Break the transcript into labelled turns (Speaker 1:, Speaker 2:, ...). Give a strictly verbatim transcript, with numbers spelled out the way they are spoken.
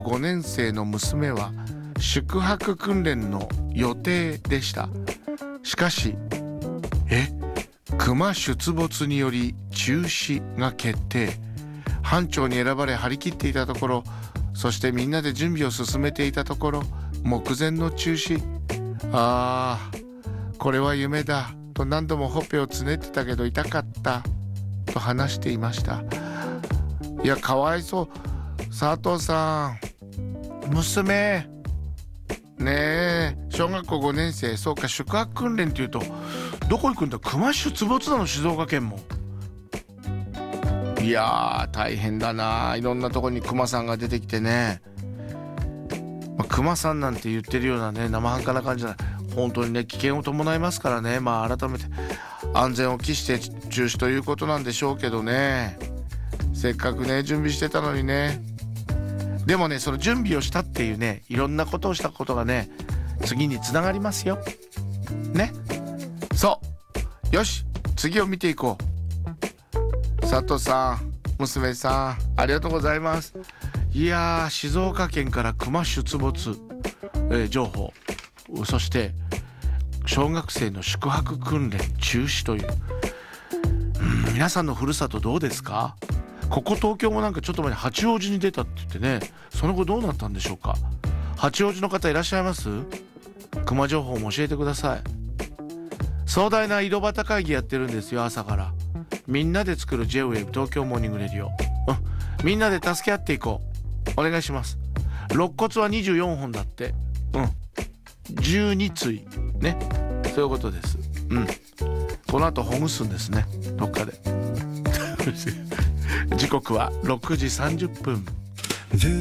Speaker 1: ごねん生の娘は宿泊訓練の予定でした。しかしえ熊出没により中止が決定。班長に選ばれ張り切っていたところ、そしてみんなで準備を進めていたところ、目前の中止。ああこれは夢だと何度もほっぺをつねってたけど痛かったと話していました。いやかわいそう。佐藤さん、娘ねえ、小学校ごねん生、そうか、宿泊訓練っていうとどこ行くんだ。熊出没なの、静岡県も。いやー大変だな。いろんなとこに熊さんが出てきてね、まあ、熊さんなんて言ってるようなね生半可な感じじゃない。本当にね危険を伴いますからね。まあ改めて安全を期して中止ということなんでしょうけどね。せっかくね準備してたのにね。でもねその準備をしたっていうね、いろんなことをしたことがね次につながりますよね。そうよし、次を見ていこう。佐藤さん、娘さん、ありがとうございます。いやー静岡県から熊出没、えー、情報、そして小学生の宿泊訓練中止という、うん、皆さんのふるさとどうですか。ここ東京もなんかちょっと前に八王子に出たって言ってね、その後どうなったんでしょうか。八王子の方いらっしゃいます？熊情報も教えてください。壮大な井戸端会議やってるんですよ、朝から。みんなで作る ジェイウェーブ 東京モーニングレディオ、うん、みんなで助け合っていこう。お願いします。肋骨はにじゅうよんほんだって、うん、じゅうについね、そういうことです。うん、この後ほぐすんですね、どっかで時刻はろくじさんじゅっぷん。